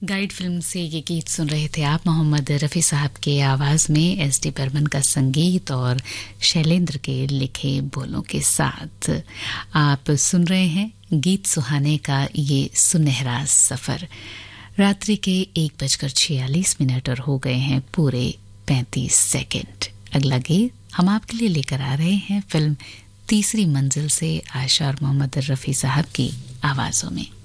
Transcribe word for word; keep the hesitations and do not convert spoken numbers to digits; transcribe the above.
Guide film से ये गीत सुन रहे थे आप। मोहम्मद रफ़ी साहब के आवाज़ में एस डी बर्मन का संगीत और शैलेंद्र के लिखे बोलों के साथ आप सुन रहे हैं गीत सुहाने का ये सुनहरा सफ़र। रात्रि के एक बजकर छियालीस मिनट और हो गए हैं पूरे पैंतीस सेकंड। अगला गीत हम आपके लिए लेकर आ रहे हैं फिल्म तीसरी मंजिल से आशा और मोहम्मद रफ़ी साहब की आवाज़ों में।